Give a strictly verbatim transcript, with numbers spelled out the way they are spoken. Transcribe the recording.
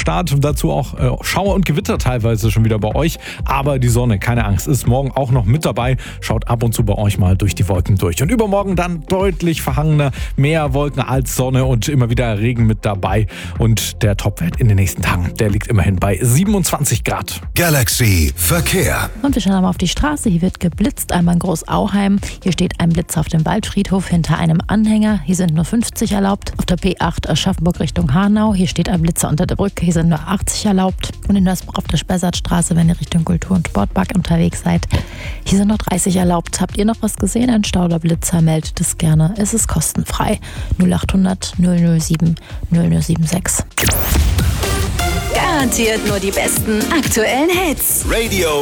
Start und dazu auch äh, Schauer und Gewitter teilweise schon wieder bei euch. Aber die Sonne, keine Angst, ist morgen auch noch mit dabei. Schaut ab und zu bei euch mal durch die Wolken durch. Und übermorgen dann deutlich verhangener, mehr Wolken als Sonne und immer wieder Regen mit dabei. Und der Topwert in den nächsten Tagen, der liegt immerhin bei siebenundzwanzig Grad. Galaxy Verkehr. Und wir schauen mal auf die Straße. Hier wird geblitzt, einmal in Großauheim. Hier steht ein Blitz auf dem Waldfriedhof hinter einem Anhänger. Hier sind nur fünfzig erlaubt. Auf der P acht Aschaffenburg Richtung Hanau. Hier steht ein Blitzer unter der Brücke. Hier sind nur achtzig erlaubt. Und in Nörsbruch auf der Spessartstraße, wenn ihr Richtung Kultur- und Sportpark unterwegs seid, hier sind noch dreißig erlaubt. Habt ihr noch was gesehen? Ein Stau oder Blitzer, meldet es gerne. Es ist kostenfrei. null achthundert null null sieben null null sieben sechs. Garantiert nur die besten aktuellen Hits. Radio